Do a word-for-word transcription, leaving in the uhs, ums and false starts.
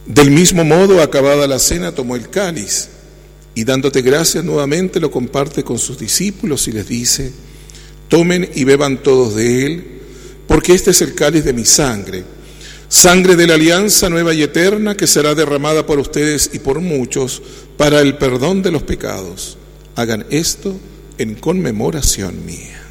Del mismo modo, acabada la cena, tomó el cáliz y dándote gracias nuevamente lo comparte con sus discípulos y les dice: tomen y beban todos de él, porque este es el cáliz de mi sangre, sangre de la alianza nueva y eterna que será derramada por ustedes y por muchos para el perdón de los pecados. Hagan esto en conmemoración mía.